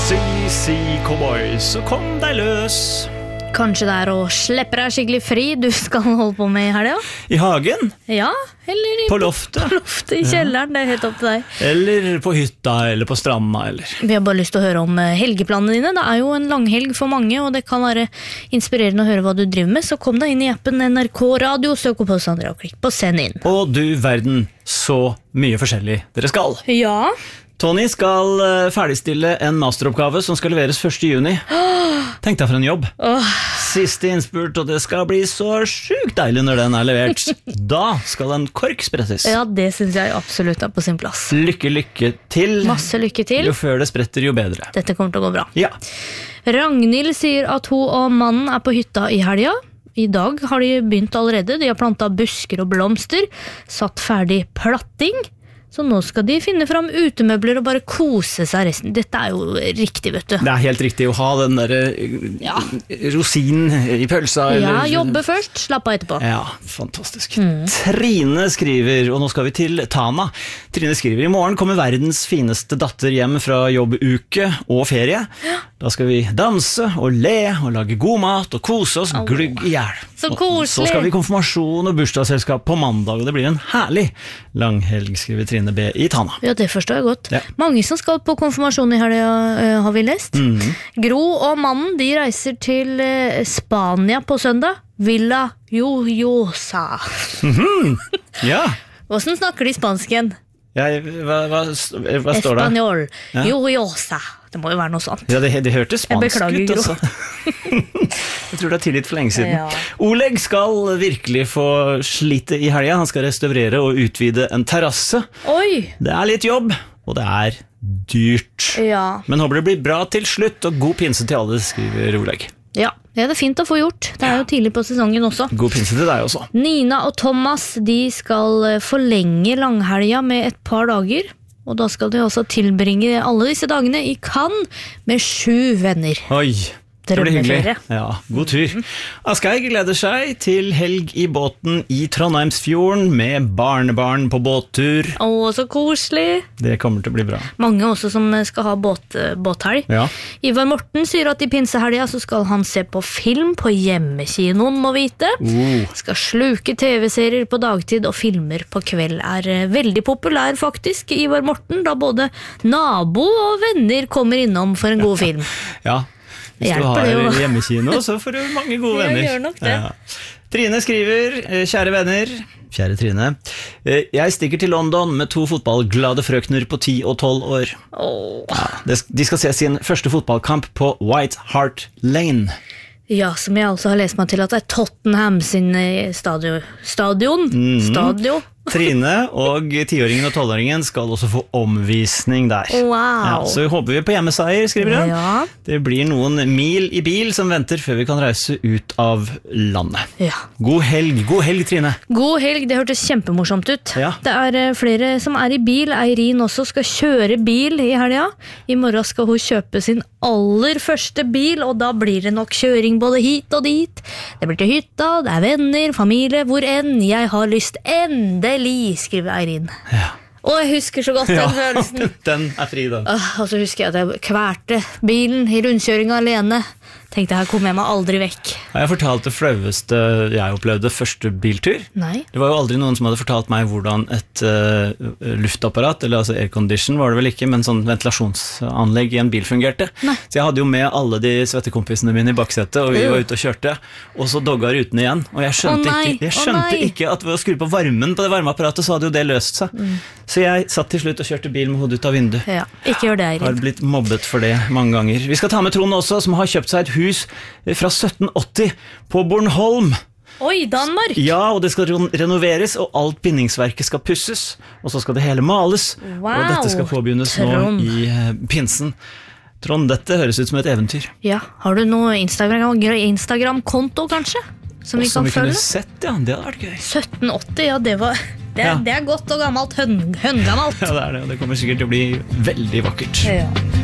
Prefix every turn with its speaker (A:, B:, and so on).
A: Si, cowboy, så kom deg løs.
B: Kanskje det å slippe deg skikkelig fri du skal holde på med her, ja?
A: I hagen?
B: Ja, eller
A: på loftet.
B: På loftet, i kjelleren, det helt opp til deg.
A: Eller på hytta, eller på stranda, eller.
B: Vi har bare lyst til å høre om helgeplanene dine. Det jo en langhelg for mange, og det kan være inspirerende å høre hva du driver med. Så kom deg inn i appen NRK Radio, søk opp hos Andrea og klikk på send inn.
A: Og du verden, så mye forskjellig dere skal.
B: Ja.
A: Tony skal ferdigstille en masteroppgave som skal leveres 1. juni. Tenk deg for en jobb. Siste innspurt, og det skal bli så sjukt deilig når den levert. Da skal en kork sprettes.
B: Ja, det synes jeg absolutt på sin plass.
A: Lykke til.
B: Masse lykke til.
A: Jo før det spretter, jo bedre.
B: Dette kommer til å gå bra.
A: Ja.
B: Ragnhild sier at hun og mannen på hytta i helga. I dag har de begynt allerede. De har plantet busker og blomster, satt ferdig platting. Så nå skal de finne fram utemøbler og bare kose seg resten. Dette jo riktig, vet du.
A: Det helt riktig å ha den der rosinen i pølsa.
B: Ja, jobbe først, slapp av etterpå.
A: Ja, fantastisk. Trine skriver, og nå skal vi til Tana. Trine skriver, i morgen kommer verdens fineste datter hjem fra jobbuke og ferie. Da skal vi danse og le og lage god mat og kose oss glugg i hjel.
B: Så koselig.
A: Så skal vi konfirmasjon og bursdagsselskap på mandag, og det blir en herlig langhelg, skriver Trine B i Tana.
B: Ja, det forstår jeg godt.
A: Ja.
B: Mange som skal på konfirmasjon i helga, har vi lest. Gro og mannen, de reiser til Spania på søndag. Villa Jojosa.
A: Ja.
B: Hvordan snakker de spansk igjen?
A: Hva står det?
B: Espanol. Ja. Jojosa. Det må jo være noe sånt.
A: Ja, det hørtes spansk ut,
B: Gro.
A: altså. Jeg tror det tilgitt for lenge siden.
B: Ja.
A: Oleg skal virkelig få slite i helga. Han skal restaurere og utvide en terrasse.
B: Oi!
A: Det litt jobb, og det dyrt.
B: Ja.
A: Men håper det blir bra til slutt, og god pinse til alle, skriver Oleg.
B: Ja, det det fint å få gjort. Det jo tidlig på sesongen også.
A: God pinse til deg også.
B: Nina og Thomas, de skal forlenge langhelga med et par dager. Og da skal de også tilbringe alle disse dagene i Cannes med 7 venner.
A: Oi, det blir hyggelig.
B: Drømmeferie.
A: Ja, god tur. Asgeir gleder seg til helg i båten i Trondheimsfjorden med barnebarn på båttur.
B: Å, så koselig.
A: Det kommer til å bli bra.
B: Mange også som skal ha båthelg.
A: Ja.
B: Ivar Morten sier at i pinsehelga så skal han se på film på hjemmekinoen, må vite. Skal sluke TV-serier på dagtid, og filmer på kveld veldig populær faktisk, Ivar Morten, da både nabo og venner kommer innom for en god film.
A: Ja. Hvis du har hjemmekino, så får du mange gode venner.
B: Jeg gjør nok det.
A: Ja. Trine skriver, kjære venner, kjære Trine, jeg stikker til London med 2 fotballglade frøkner på 10 og 12 år. Ja, de skal se sin første fotballkamp på White Hart Lane.
B: Ja, som jeg også har lest meg til at det Tottenham sin stadion. Trine
A: og 10-åringen og 12-åringen skal også få omvisning der.
B: Wow.
A: Ja, så håper vi på hjemmeseier, skriver hun.
B: Ja.
A: Det blir noen mil i bil som venter før vi kan reise ut av landet.
B: Ja.
A: God helg, Trine.
B: God helg, det hørtes kjempemorsomt ut.
A: Ja.
B: Det flere som i bil. Eirin også skal kjøre bil i helga. I morgen skal hun kjøpe sin aller første bil, og da blir det nok kjøring både hit og dit. Det blir til hytta, det venner, familie, hvor enn jeg har lyst. Endelig, skriver Eirin. Ja. Og jeg husker så godt den følelsen.
A: Den fri, den.
B: Og så husker jeg at jeg kværte bilen i rundkjøringen alene. Tenkte her kommer jeg meg aldri vekk.
A: Jeg fortalte det flaueste jeg opplevde første biltur.
B: Nei.
A: Det var jo aldri noen som hadde fortalt meg hvordan et luftapparat, eller altså aircondition var det vel ikke, men sånn ventilasjonsanlegg i en bil fungerte. Nei. Så jeg hadde jo med alle de svettekompisene mine i baksetet, og vi var ute og kjørte, og så dogga ruten igjen. Og jeg skjønte ikke at ved å skru på varmen på det varmeapparatet, så hadde jo det løst seg. Så jeg satt til slutt og kjørte bil med hodet ut av vinduet.
B: Ja, ikke gjør det, Eirin.
A: Har blitt mobbet for det mange ganger. Vi skal ta med Trond også, som har kjøpt seg et hus fra 1780 på Bornholm.
B: Oi, Danmark! Ja,
A: og det skal renoveres, og alt bindingsverket skal pusses, og så skal det hele males.
B: Wow,
A: og dette skal påbegynnes nå i pinsen. Trond, dette høres ut som et eventyr.
B: Ja, har du noe Instagram-konto kanskje? Som vi kan følge?
A: Kunne sett, ja, det hadde vært gøy.
B: 1780, ja, det er godt og gammelt, høngammalt.
A: Ja, det det, og det kommer sikkert til å bli veldig vakkert.
B: Ja.